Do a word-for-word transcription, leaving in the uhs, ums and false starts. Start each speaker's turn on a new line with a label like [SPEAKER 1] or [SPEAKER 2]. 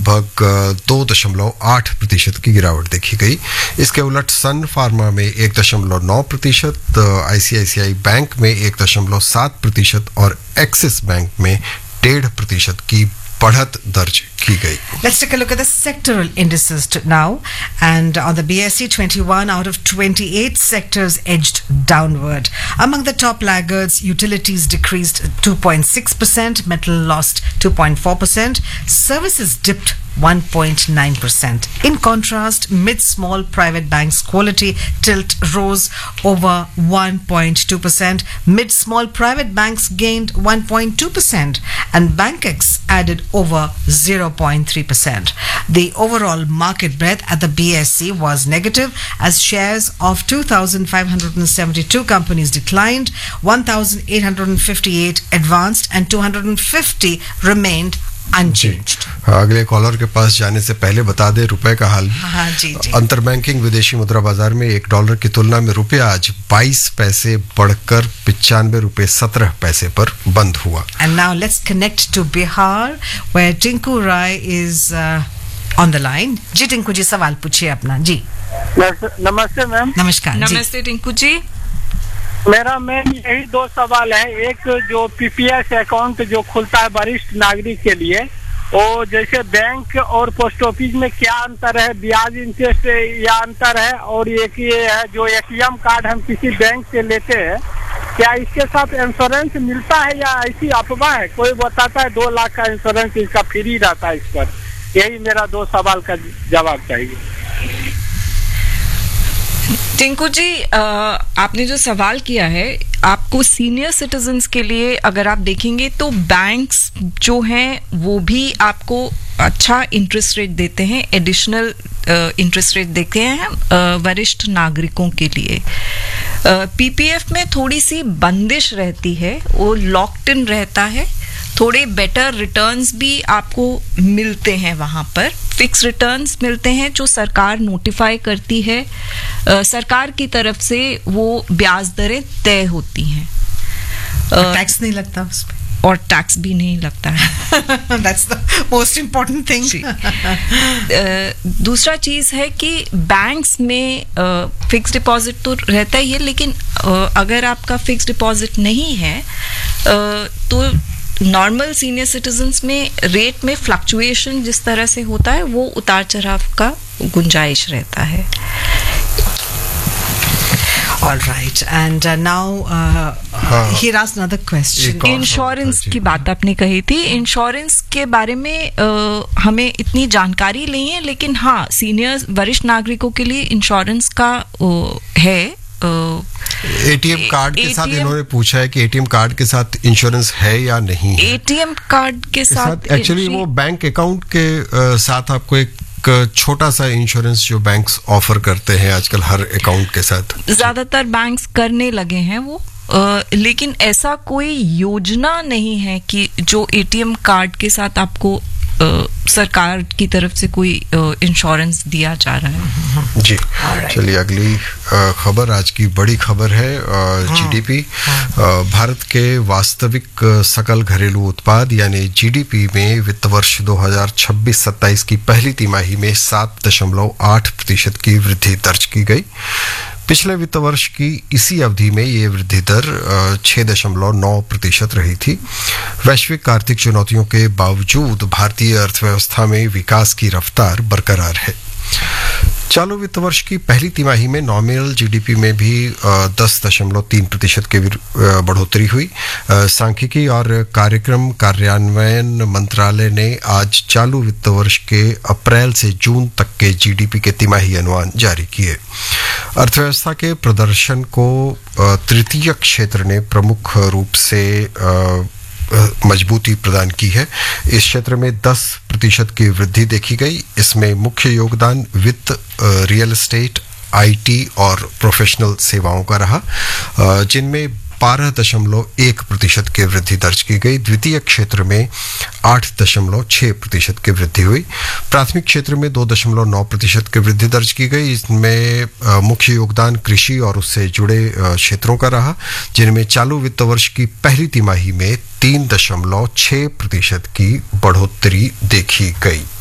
[SPEAKER 1] लगभग दो दशमलव आठ प्रतिशत की गिरावट देखी गई। इसके उलट सन फार्मा में एक दशमलव नौ प्रतिशत, आईसीआईसीआई बैंक में एक दशमलव सात प्रतिशत और एक्सिस बैंक में डेढ़ प्रतिशत की बढ़त दर्ज की गई।
[SPEAKER 2] Let's take a look at the sectoral indices now. And on the B S E, twenty-one out of twenty-eight sectors edged downward. Among the top laggards, utilities decreased two point six percent, metal lost two point four percent, services dipped one point nine percent. In contrast, mid-small private banks quality tilt rose over one point two percent, mid-small private banks gained one point two percent, and BankX added over zero point three percent. The overall market breadth at the B S E was negative as shares of two thousand five hundred seventy-two companies declined, one thousand eight hundred fifty-eight advanced and two hundred fifty remained unchanged.
[SPEAKER 1] अगले collar के पास जाने से पहले बता दे रुपए का हाल।
[SPEAKER 2] हाँ जी जी।
[SPEAKER 1] अंतर बैंकिंग विदेशी मुद्रा बाजार में एक डॉलर की तुलना में रुपया आज बाईस पैसे बढ़कर पिचानवे रुपए सत्रह पैसे पर बंद हुआ।
[SPEAKER 2] And now let's connect to Bihar where Tinku Rai is uh, on the line. जी टिंकू जी सवाल पूछिए अपना जी।
[SPEAKER 3] नमस्ते मैम।
[SPEAKER 2] नमस्कार।
[SPEAKER 4] नमस्ते टिंकू जी।
[SPEAKER 3] मेरा मैम यही दो सवाल है। एक जो पीपीएस अकाउंट जो खुलता है वरिष्ठ नागरिक के लिए, वो जैसे बैंक और पोस्ट ऑफिस में क्या अंतर है, ब्याज इंटरेस्ट या अंतर है, और एक ये है जो एटीएम कार्ड हम किसी बैंक से लेते हैं, क्या इसके साथ इंश्योरेंस मिलता है या ऐसी अफवाह है? कोई बताता है दो लाख का इंश्योरेंस इसका फ्री रहता है इस पर। यही मेरा दो सवाल का जवाब चाहिए।
[SPEAKER 4] टिंकू जी, आ, आपने जो सवाल किया है, आपको सीनियर सिटीजन्स के लिए अगर आप देखेंगे तो बैंक्स जो हैं वो भी आपको अच्छा इंटरेस्ट रेट देते हैं, एडिशनल इंटरेस्ट रेट देते हैं वरिष्ठ नागरिकों के लिए। पीपीएफ में थोड़ी सी बंदिश रहती है, वो लॉक्ड इन रहता है, थोड़े बेटर रिटर्न्स भी आपको मिलते हैं वहाँ पर, फिक्स रिटर्न्स मिलते हैं जो सरकार नोटिफाई करती है, आ, सरकार की तरफ से वो ब्याज दरें तय होती हैं,
[SPEAKER 2] टैक्स नहीं लगता उस पे
[SPEAKER 4] और टैक्स भी नहीं लगता है।
[SPEAKER 2] That's the most important thing.
[SPEAKER 4] दूसरा चीज है कि बैंक्स में फिक्स डिपॉजिट तो रहता ही है, लेकिन अगर आपका फिक्स डिपॉजिट नहीं है तो नॉर्मल सीनियर सिटीजन्स में रेट में फ्लक्चुएशन जिस तरह से होता है वो उतार चढ़ाव का गुंजाइश रहता है।
[SPEAKER 2] All right, and uh, now uh, he asked another question.
[SPEAKER 4] Insurance की बात आपने कही थी, इंश्योरेंस के बारे में uh, हमें इतनी जानकारी नहीं है, लेकिन हाँ सीनियर वरिष्ठ नागरिकों के लिए इंश्योरेंस का uh, है।
[SPEAKER 1] एटीएम कार्ड के साथ इन्होंने पूछा है कि एटीएम कार्ड के साथ इंश्योरेंस है या नहीं है।
[SPEAKER 4] एटीएम कार्ड के साथ
[SPEAKER 1] एक्चुअली वो बैंक अकाउंट के uh, साथ आपको एक छोटा सा इंश्योरेंस जो बैंक्स ऑफर करते हैं आजकल हर अकाउंट के साथ,
[SPEAKER 4] ज्यादातर बैंक्स करने लगे हैं वो, आ, लेकिन ऐसा कोई योजना नहीं है कि जो एटीएम कार्ड के साथ आपको आ, सरकार की तरफ से कोई इंश्योरेंस दिया जा रहा है।
[SPEAKER 1] जी चलिए अगली खबर, आज की बड़ी खबर है जीडीपी। भारत के वास्तविक सकल घरेलू उत्पाद यानी जीडीपी में वित्त वर्ष दो हज़ार छब्बीस सत्ताईस की पहली तिमाही में सात दशमलव आठ प्रतिशत की वृद्धि दर्ज की गई। पिछले वित्त वर्ष की इसी अवधि में ये वृद्धि दर छह दशमलव नौ प्रतिशत रही थी। वैश्विक आर्थिक चुनौतियों के बावजूद भारतीय अर्थव्यवस्था में विकास की रफ्तार बरकरार है। चालू वित्त वर्ष की पहली तिमाही में नॉमिनल जीडीपी में भी दस दशमलव तीन प्रतिशत की बढ़ोतरी हुई। सांख्यिकी और कार्यक्रम कार्यान्वयन मंत्रालय ने आज चालू वित्त वर्ष के अप्रैल से जून तक के जीडीपी के तिमाही अनुमान जारी किए। अर्थव्यवस्था के प्रदर्शन को तृतीय क्षेत्र ने प्रमुख रूप से मजबूती प्रदान की है। इस क्षेत्र में दस प्रतिशत की वृद्धि देखी गई। इसमें मुख्य योगदान वित्त, रियल एस्टेट, आईटी और प्रोफेशनल सेवाओं का रहा, जिनमें बारह दशमलव एक प्रतिशत की वृद्धि दर्ज की गई। द्वितीय क्षेत्र में आठ दशमलव छह प्रतिशत की वृद्धि हुई। प्राथमिक क्षेत्र में दो दशमलव नौ प्रतिशत की वृद्धि दर्ज की गई। इसमें मुख्य योगदान कृषि और उससे जुड़े क्षेत्रों का रहा, जिनमें चालू वित्त वर्ष की पहली तिमाही में तीन दशमलव छह प्रतिशत की बढ़ोतरी देखी गई।